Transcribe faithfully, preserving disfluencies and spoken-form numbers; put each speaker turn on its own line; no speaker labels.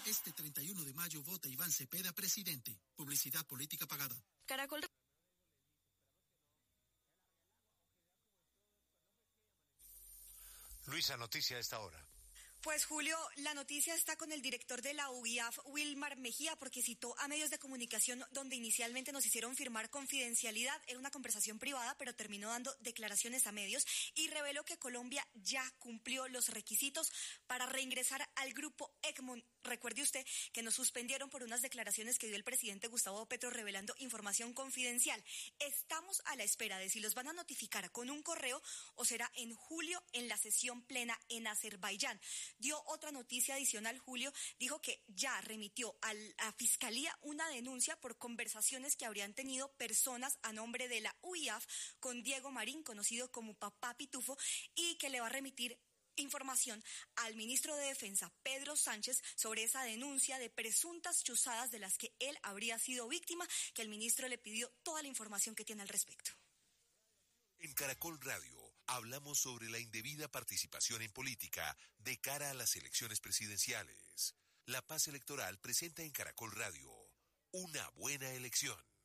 Este treinta y uno de mayo vota Iván Cepeda presidente. Publicidad política pagada.
Caracol.
Luisa, noticia a esta hora.
Pues Julio, la noticia está con el director de la U I A F, Wilmar Mejía, porque citó a medios de comunicación donde inicialmente nos hicieron firmar confidencialidad. Era una conversación privada, pero terminó dando declaraciones a medios y reveló que Colombia ya cumplió los requisitos para reingresar al grupo Egmont. Recuerde usted que nos suspendieron por unas declaraciones que dio el presidente Gustavo Petro revelando información confidencial. Estamos a la espera de si los van a notificar con un correo o será en julio en la sesión plena en Azerbaiyán. Dio otra noticia adicional, Julio, dijo que ya remitió a la Fiscalía una denuncia por conversaciones que habrían tenido personas a nombre de la U I A F con Diego Marín, conocido como Papá Pitufo, y que le va a remitir información al ministro de Defensa, Pedro Sánchez, sobre esa denuncia de presuntas chuzadas de las que él habría sido víctima, que el ministro le pidió toda la información que tiene al respecto.
En Caracol Radio hablamos sobre la indebida participación en política de cara a las elecciones presidenciales. La Paz Electoral presenta en Caracol Radio una buena elección.